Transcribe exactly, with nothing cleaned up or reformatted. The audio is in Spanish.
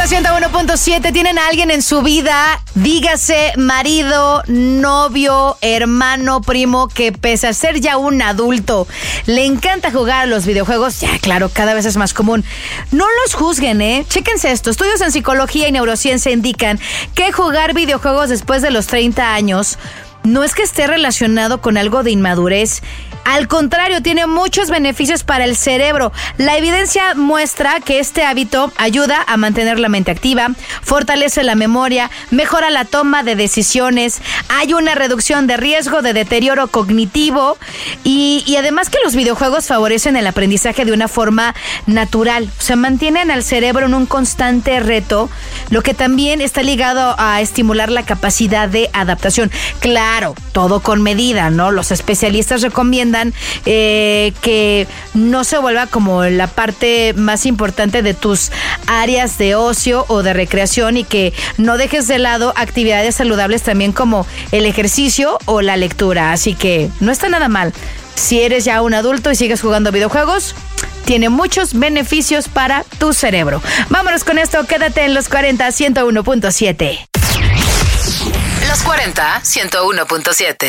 ciento uno punto siete. ¿Tienen a alguien en su vida, dígase marido, novio, hermano, primo, que pese a ser ya un adulto, le encanta jugar a los videojuegos? Ya, claro, cada vez es más común. No los juzguen, ¿eh? Chéquense esto. Estudios en psicología y neurociencia indican que jugar videojuegos después de los treinta años no es que esté relacionado con algo de inmadurez. Al contrario, tiene muchos beneficios para el cerebro. La evidencia muestra que este hábito ayuda a mantener la mente activa, fortalece la memoria, mejora la toma de decisiones, hay una reducción de riesgo de deterioro cognitivo y, y además que los videojuegos favorecen el aprendizaje de una forma natural. O sea, mantienen al cerebro en un constante reto, lo que también está ligado a estimular la capacidad de adaptación. Claro, todo con medida, ¿no? Los especialistas recomiendan Eh, que no se vuelva como la parte más importante de tus áreas de ocio o de recreación y que no dejes de lado actividades saludables también como el ejercicio o la lectura. Así que no está nada mal. Si eres ya un adulto y sigues jugando videojuegos, tiene muchos beneficios para tu cerebro. Vámonos con esto. Quédate en los cuarenta, ciento uno punto siete. Los cuarenta, ciento uno punto siete.